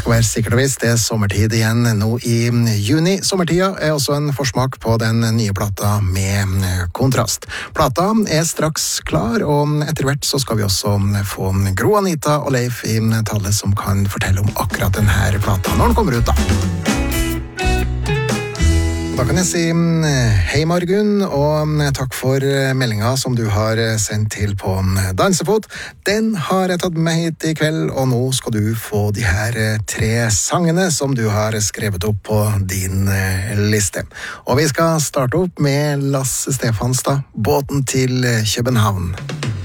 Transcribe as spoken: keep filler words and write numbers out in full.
skal være sikkert og visst, det er sommertid igjen nå i juni. Sommertida er også en forsmak på den nye plata med kontrast. Plata er straks klar, og etter hvert så skal vi også få Gro, Anita og Leif i tallet som kan fortelle om akkurat denne plata når den kommer ut da. Da kan jeg si hei Margunn, og takk for meldinga som du har sendt til på Dansefot. Den har jeg tatt med hit i kveld, og nå skal du få de her tre sangene som du har skrevet opp på din liste. Og vi skal starte opp med Lasse Stefanstad, Båten til København.